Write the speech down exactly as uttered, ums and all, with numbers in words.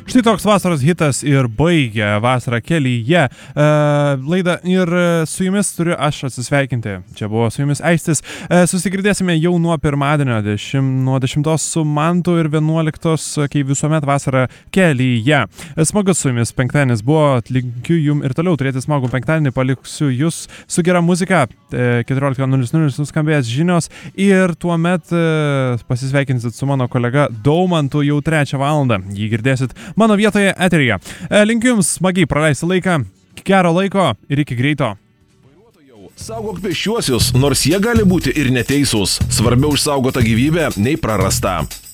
Štai toks vasaros hitas ir baigia vasarą kelyje e, laidą ir su jumis turiu aš atsisveikinti. Čia buvo su jumis Aistis. E, susigirdėsime jau nuo pirmadienio dešim, nuo dešimtos su Mantu ir vienuoliktos, kai visuomet vasarą kelyje. E, smagus su jumis penktadienis buvo, linkiu jum ir toliau turėti smagų penktadienį, paliksiu jūs su gera muzika. E, keturiolika nulis nulis nuskambės žinios ir tuomet e, pasisveikinsit su mano kolega Daumantu jau trečią valandą. Jį girdėsit mano vietoje eteryje. Linkiu jums smagiai praleisti laiką, gero laiko ir iki greito. Saugok pėsčiuosius, nors jie gali būti ir neteisūs. Svarbiau išsaugota gyvybė nei prarasta.